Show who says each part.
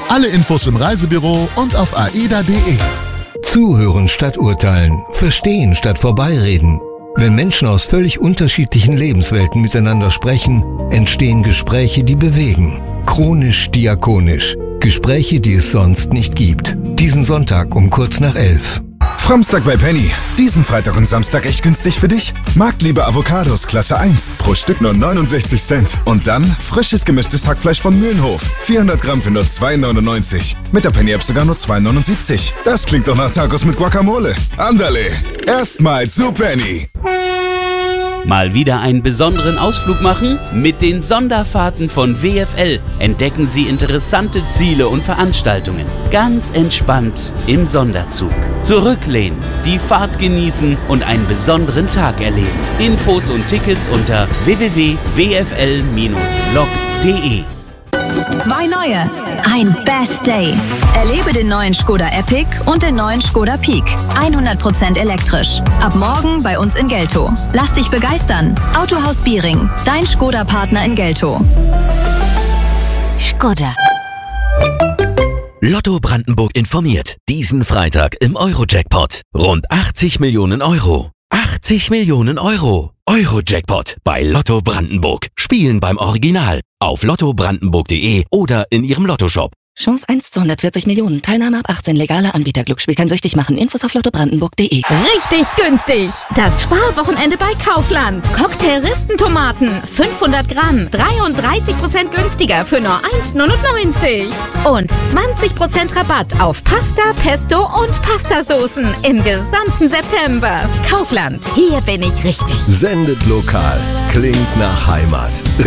Speaker 1: Alle Infos im Reisebüro und auf aida.de.
Speaker 2: Zuhören statt urteilen, verstehen statt vorbeireden. Wenn Menschen aus völlig unterschiedlichen Lebenswelten miteinander sprechen, entstehen Gespräche, die bewegen. Chronisch Diakonisch. Gespräche, die es sonst nicht gibt. Diesen Sonntag um kurz nach 11.
Speaker 3: Framstag bei Penny. Diesen Freitag und Samstag echt günstig für dich? Marktliebe Avocados Klasse 1. Pro Stück nur 69 Cent. Und dann frisches gemischtes Hackfleisch von Mühlenhof. 400 Gramm für nur 2,99. Mit der Penny-App sogar nur 2,79. Das klingt doch nach Tacos mit Guacamole. Andale. Erstmal zu Penny.
Speaker 4: Mal wieder einen besonderen Ausflug machen? Mit den Sonderfahrten von WFL entdecken Sie interessante Ziele und Veranstaltungen. Ganz entspannt im Sonderzug. Zurücklehnen, die Fahrt genießen und einen besonderen Tag erleben. Infos und Tickets unter www.wfl-log.de.
Speaker 5: 2 neue. Ein Best Day. Erlebe den neuen Skoda Epic und den neuen Skoda Peak. 100% elektrisch. Ab morgen bei uns in Geltow. Lass dich begeistern. Autohaus Biering. Dein Skoda-Partner in Geltow.
Speaker 6: Skoda.
Speaker 7: Lotto Brandenburg informiert. Diesen Freitag im Euro-Jackpot. Rund 80 Millionen Euro. 80 Millionen Euro. Euro-Jackpot bei Lotto Brandenburg. Spielen beim Original. Auf lottobrandenburg.de oder in Ihrem Lottoshop.
Speaker 6: Chance 1 zu 140 Millionen. Teilnahme ab 18. Legaler Anbieter. Glücksspiel kann süchtig machen. Infos auf lottobrandenburg.de.
Speaker 8: Richtig günstig! Das Sparwochenende bei Kaufland. Cocktail-Ristentomaten. 500 Gramm. 33% günstiger für nur 1,99. Und 20% Rabatt auf Pasta, Pesto und Pastasoßen im gesamten September. Kaufland. Hier bin ich richtig.
Speaker 2: Sendet lokal. Klingt nach Heimat.